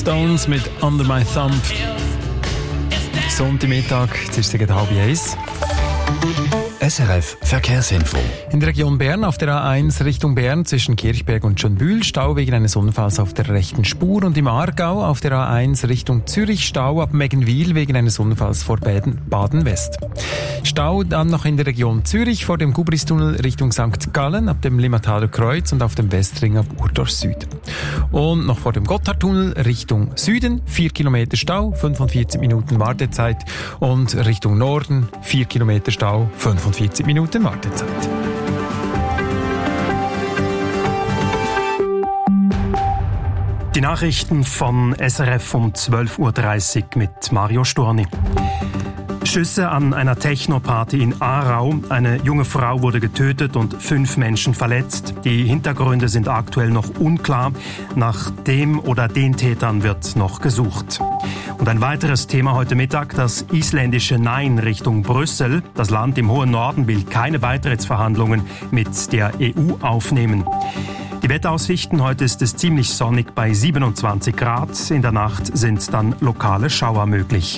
Stones mit Under My Thumb. Sonntagmittag, jetzt ist es gegen 12:30. SRF Verkehrsinfo. In der Region Bern auf der A1 Richtung Bern zwischen Kirchberg und Schönbühl Stau wegen eines Unfalls auf der rechten Spur und im Aargau auf der A1 Richtung Zürich Stau ab Meggenwil wegen eines Unfalls vor Baden-West. Stau dann noch in der Region Zürich vor dem Gubristunnel Richtung St. Gallen ab dem Limmataler Kreuz und auf dem Westring ab Urdorf Süd. Und noch vor dem Gotthardtunnel Richtung Süden 4 Kilometer Stau, 45 Minuten Wartezeit und Richtung Norden 4 Kilometer Stau, 45 Minuten Wartezeit. Die Nachrichten von SRF um 12:30 Uhr mit Mario Storni. Schüsse an einer Techno-Party in Aarau. Eine junge Frau wurde getötet und 5 Menschen verletzt. Die Hintergründe sind aktuell noch unklar. Nach dem oder den Tätern wird noch gesucht. Und ein weiteres Thema heute Mittag, das isländische Nein Richtung Brüssel. Das Land im hohen Norden will keine Beitrittsverhandlungen mit der EU aufnehmen. Die Wetteraussichten, heute ist es ziemlich sonnig bei 27 Grad. In der Nacht sind dann lokale Schauer möglich.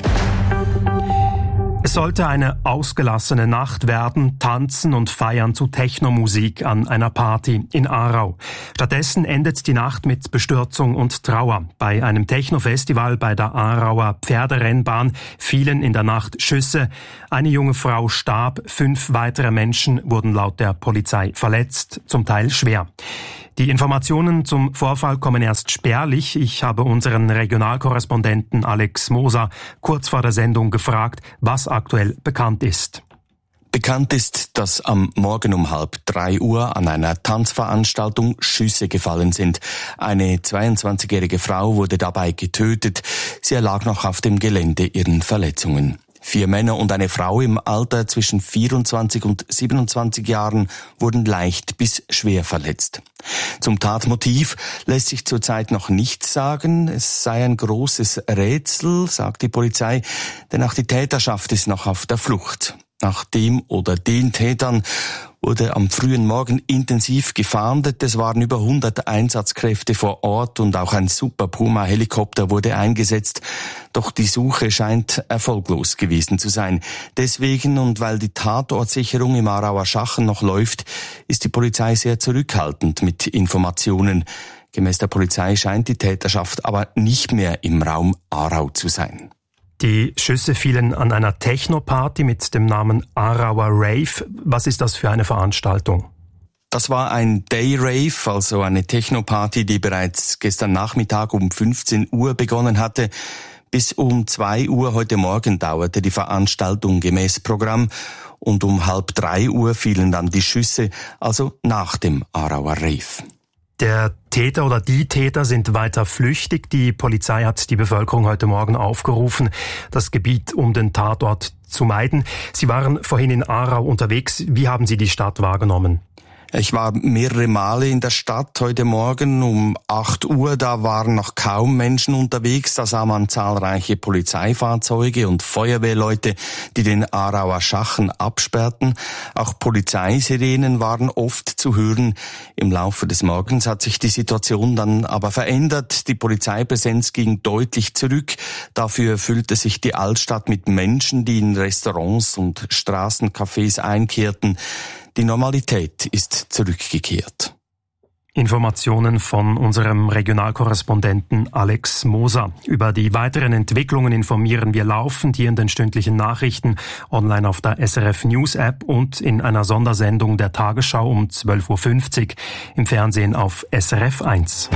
Es sollte eine ausgelassene Nacht werden, tanzen und feiern zu Technomusik an einer Party in Aarau. Stattdessen endet die Nacht mit Bestürzung und Trauer. Bei einem Technofestival bei der Aarauer Pferderennbahn fielen in der Nacht Schüsse. Eine junge Frau starb, 5 weitere Menschen wurden laut der Polizei verletzt, zum Teil schwer. Die Informationen zum Vorfall kommen erst spärlich. Ich habe unseren Regionalkorrespondenten Alex Moser kurz vor der Sendung gefragt, was aktuell bekannt ist. Bekannt ist, dass am Morgen um 2:30 an einer Tanzveranstaltung Schüsse gefallen sind. Eine 22-jährige Frau wurde dabei getötet. Sie erlag noch auf dem Gelände ihren Verletzungen. 4 Männer und eine Frau im Alter zwischen 24 und 27 Jahren wurden leicht bis schwer verletzt. Zum Tatmotiv lässt sich zurzeit noch nichts sagen. Es sei ein großes Rätsel, sagt die Polizei, denn auch die Täterschaft ist noch auf der Flucht. Nach dem oder den Tätern wurde am frühen Morgen intensiv gefahndet. Es waren über 100 Einsatzkräfte vor Ort und auch ein Super Puma-Helikopter wurde eingesetzt. Doch die Suche scheint erfolglos gewesen zu sein. Deswegen und weil die Tatortsicherung im Aarauer Schachen noch läuft, ist die Polizei sehr zurückhaltend mit Informationen. Gemäß der Polizei scheint die Täterschaft aber nicht mehr im Raum Aarau zu sein. Die Schüsse fielen an einer Techno-Party mit dem Namen Aarauer Rave. Was ist das für eine Veranstaltung? Das war ein Day-Rave, also eine Techno-Party, die bereits gestern Nachmittag um 15 Uhr begonnen hatte. Bis um 2 Uhr heute Morgen dauerte die Veranstaltung gemäß Programm und um 2:30 Uhr fielen dann die Schüsse, also nach dem Aarauer Rave. Der Täter oder die Täter sind weiter flüchtig. Die Polizei hat die Bevölkerung heute Morgen aufgerufen, das Gebiet um den Tatort zu meiden. Sie waren vorhin in Aarau unterwegs. Wie haben Sie die Stadt wahrgenommen? Ich war mehrere Male in der Stadt heute Morgen um 8 Uhr. Da waren noch kaum Menschen unterwegs. Da sah man zahlreiche Polizeifahrzeuge und Feuerwehrleute, die den Aarauer Schachen absperrten. Auch Polizeisirenen waren oft zu hören. Im Laufe des Morgens hat sich die Situation dann aber verändert. Die Polizeipräsenz ging deutlich zurück. Dafür füllte sich die Altstadt mit Menschen, die in Restaurants und Straßencafés einkehrten. Die Normalität ist zurückgekehrt. Informationen von unserem Regionalkorrespondenten Alex Moser. Über die weiteren Entwicklungen informieren wir laufend hier in den stündlichen Nachrichten, online auf der SRF News App und in einer Sondersendung der Tagesschau um 12:50 Uhr im Fernsehen auf SRF 1.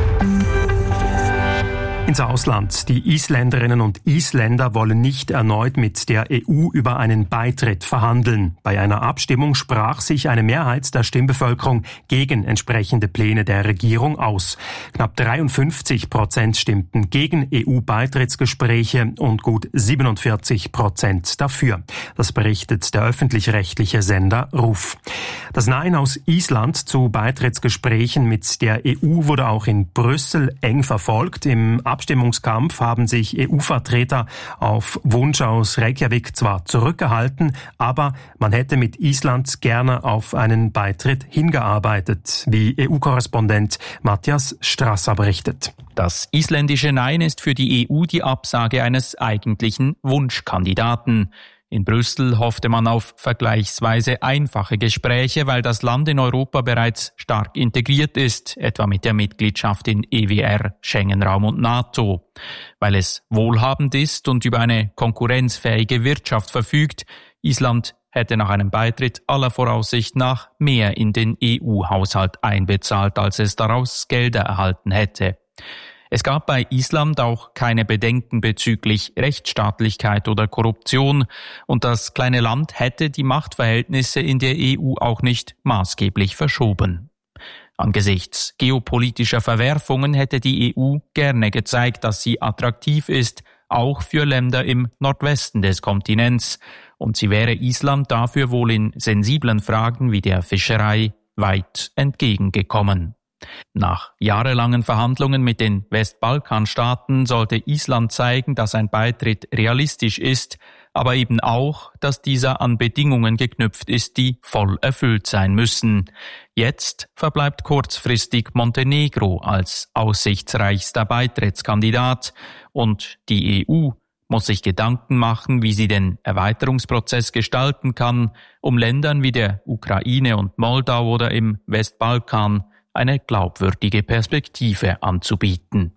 Ins Ausland. Die Isländerinnen und Isländer wollen nicht erneut mit der EU über einen Beitritt verhandeln. Bei einer Abstimmung sprach sich eine Mehrheit der Stimmbevölkerung gegen entsprechende Pläne der Regierung aus. Knapp 53% stimmten gegen EU-Beitrittsgespräche und gut 47% dafür. Das berichtet der öffentlich-rechtliche Sender RUF. Das Nein aus Island zu Beitrittsgesprächen mit der EU wurde auch in Brüssel eng verfolgt. Im Abstimmungskampf haben sich EU-Vertreter auf Wunsch aus Reykjavik zwar zurückgehalten, aber man hätte mit Island gerne auf einen Beitritt hingearbeitet, wie EU-Korrespondent Matthias Strasser berichtet. Das isländische Nein ist für die EU die Absage eines eigentlichen Wunschkandidaten. In Brüssel hoffte man auf vergleichsweise einfache Gespräche, weil das Land in Europa bereits stark integriert ist, etwa mit der Mitgliedschaft in EWR, Schengen-Raum und NATO. Weil es wohlhabend ist und über eine konkurrenzfähige Wirtschaft verfügt, Island hätte nach einem Beitritt aller Voraussicht nach mehr in den EU-Haushalt einbezahlt, als es daraus Gelder erhalten hätte. Es gab bei Island auch keine Bedenken bezüglich Rechtsstaatlichkeit oder Korruption und das kleine Land hätte die Machtverhältnisse in der EU auch nicht maßgeblich verschoben. Angesichts geopolitischer Verwerfungen hätte die EU gerne gezeigt, dass sie attraktiv ist, auch für Länder im Nordwesten des Kontinents, und sie wäre Island dafür wohl in sensiblen Fragen wie der Fischerei weit entgegengekommen. Nach jahrelangen Verhandlungen mit den Westbalkanstaaten sollte Island zeigen, dass ein Beitritt realistisch ist, aber eben auch, dass dieser an Bedingungen geknüpft ist, die voll erfüllt sein müssen. Jetzt verbleibt kurzfristig Montenegro als aussichtsreichster Beitrittskandidat und die EU muss sich Gedanken machen, wie sie den Erweiterungsprozess gestalten kann, um Ländern wie der Ukraine und Moldau oder im Westbalkan eine glaubwürdige Perspektive anzubieten.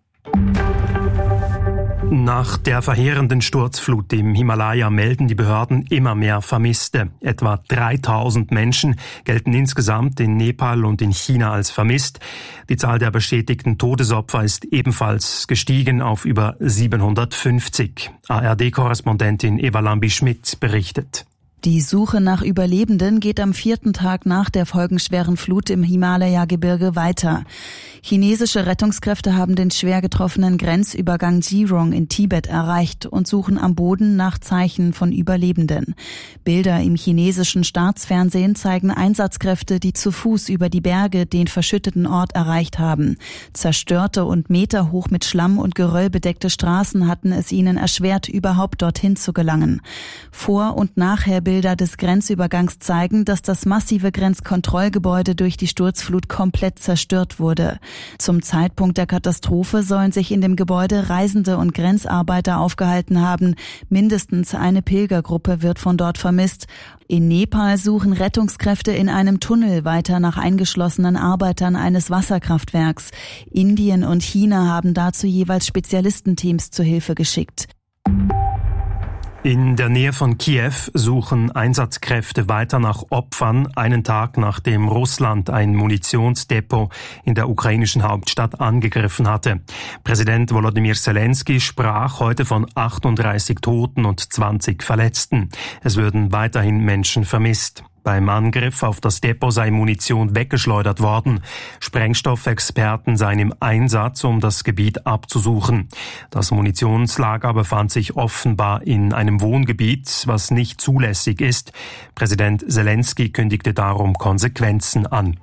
Nach der verheerenden Sturzflut im Himalaya melden die Behörden immer mehr Vermisste. Etwa 3000 Menschen gelten insgesamt in Nepal und in China als vermisst. Die Zahl der bestätigten Todesopfer ist ebenfalls gestiegen auf über 750. ARD-Korrespondentin Eva Lambi-Schmidt berichtet. Die Suche nach Überlebenden geht am 4. Tag nach der folgenschweren Flut im Himalaya-Gebirge weiter. Chinesische Rettungskräfte haben den schwer getroffenen Grenzübergang Jirong in Tibet erreicht und suchen am Boden nach Zeichen von Überlebenden. Bilder im chinesischen Staatsfernsehen zeigen Einsatzkräfte, die zu Fuß über die Berge den verschütteten Ort erreicht haben. Zerstörte und meterhoch mit Schlamm und Geröll bedeckte Straßen hatten es ihnen erschwert, überhaupt dorthin zu gelangen. Vor- und Nachherbilder des Grenzübergangs zeigen, dass das massive Grenzkontrollgebäude durch die Sturzflut komplett zerstört wurde. Zum Zeitpunkt der Katastrophe sollen sich in dem Gebäude Reisende und Grenzarbeiter aufgehalten haben. Mindestens eine Pilgergruppe wird von dort vermisst. In Nepal suchen Rettungskräfte in einem Tunnel weiter nach eingeschlossenen Arbeitern eines Wasserkraftwerks. Indien und China haben dazu jeweils Spezialistenteams zur Hilfe geschickt. In der Nähe von Kiew suchen Einsatzkräfte weiter nach Opfern, einen Tag nachdem Russland ein Munitionsdepot in der ukrainischen Hauptstadt angegriffen hatte. Präsident Volodymyr Zelensky sprach heute von 38 Toten und 20 Verletzten. Es würden weiterhin Menschen vermisst. Beim Angriff auf das Depot sei Munition weggeschleudert worden. Sprengstoffexperten seien im Einsatz, um das Gebiet abzusuchen. Das Munitionslager befand sich offenbar in einem Wohngebiet, was nicht zulässig ist. Präsident Zelensky kündigte darum Konsequenzen an.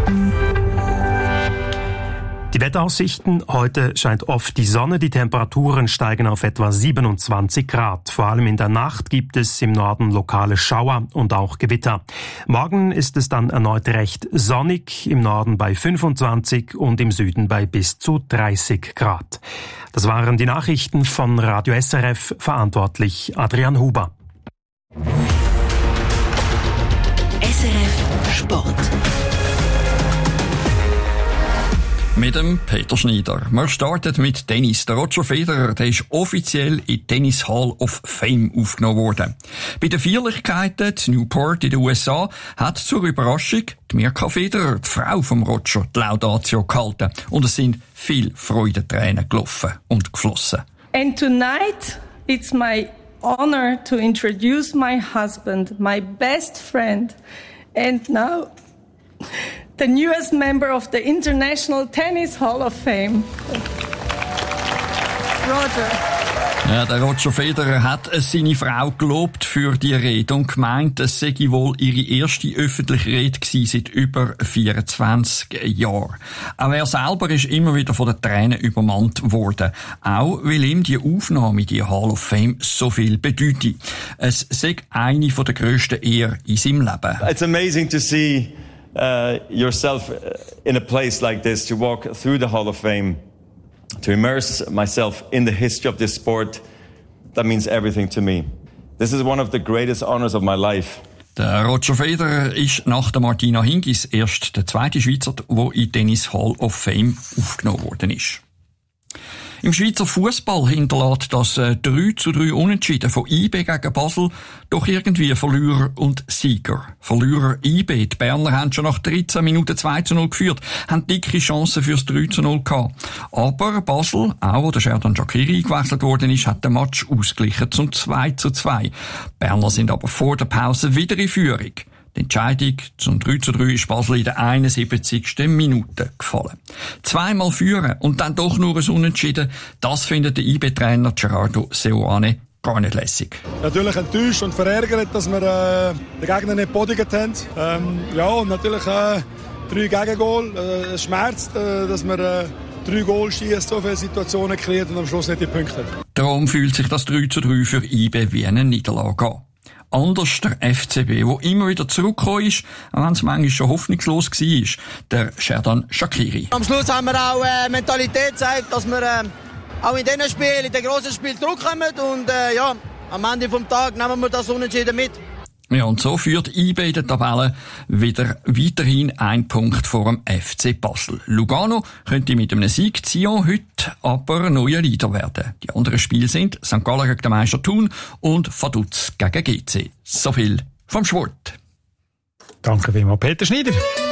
Die Wetteraussichten: Heute scheint oft die Sonne, die Temperaturen steigen auf etwa 27 Grad. Vor allem in der Nacht gibt es im Norden lokale Schauer und auch Gewitter. Morgen ist es dann erneut recht sonnig, im Norden bei 25 und im Süden bei bis zu 30 Grad. Das waren die Nachrichten von Radio SRF, verantwortlich Adrian Huber. SRF Sport. Mit dem Peter Schneider. Wir starten mit Tennis. Der Roger Federer, der ist offiziell in die Tennis Hall of Fame aufgenommen worden. Bei den Feierlichkeiten in Newport in den USA hat zur Überraschung die Mirka Federer, die Frau vom Roger, die Laudatio gehalten. Und es sind viel Freudentränen gelaufen und geflossen. And tonight it's my honor to introduce my husband, my best friend, and now the newest member of the International Tennis Hall of Fame, Roger. Ja, der Roger Federer hat seine Frau gelobt für die Rede und gemeint, es sei wohl ihre erste öffentliche Rede gewesen seit über 24 Jahren. Auch er selber ist immer wieder von den Tränen übermannt worden. Auch weil ihm die Aufnahme in die Hall of Fame so viel bedeutet. Es sei eine der grössten Ehren in seinem Leben. It's amazing to see yourself in a place like this, to walk through the Hall of Fame. To immerse myself in the history of this sport, that means everything to me. This is one of the greatest honors of my life. Der Roger Federer ist nach der Martina Hingis erst der zweite Schweizer, der in Tennis Hall of Fame aufgenommen worden ist. Im Schweizer Fußball hinterlässt das 3:3 Unentschieden von IB gegen Basel doch irgendwie Verlierer und Sieger. Verlierer IB, die Berner haben schon nach 13 Minuten 2:0 geführt, haben dicke Chancen fürs 3:0 gehabt. Aber Basel, auch wo der Xherdan Shaqiri eingewechselt worden ist, hat den Match ausgeglichen zum 2:2. Berner sind aber vor der Pause wieder in Führung. Die Entscheidung zum 3:3 ist Basel in der 71. Minute gefallen. Zweimal führen und dann doch nur ein Unentschieden, das findet der IB-Trainer Gerardo Seoane gar nicht lässig. Natürlich enttäuscht und verärgert, dass wir den Gegner nicht bodigt haben. Und natürlich 3 Gegengol. Es schmerzt, dass wir 3 Goal schießen, so viele Situationen kreiert und am Schluss nicht die Punkte. Darum fühlt sich das 3:3 für IB wie eine Niederlage an. Anders der FCB, wo immer wieder zurückgekommen ist, auch wenn es manchmal schon hoffnungslos war, der Xherdan Shaqiri. Am Schluss haben wir auch Mentalität gezeigt, dass wir auch in diesen Spielen, in den grossen Spielen zurückkommen und am Ende des Tages nehmen wir das Unentschieden mit. Ja, und so führt IB in der Tabelle wieder weiterhin 1 Punkt vor dem FC Basel. Lugano könnte mit einem Sieg Sion heute aber neuer Leader werden. Die anderen Spiele sind St. Gallen gegen den Meister Thun und Vaduz gegen GC. So viel vom Sport. Danke vielmals, Peter Schneider.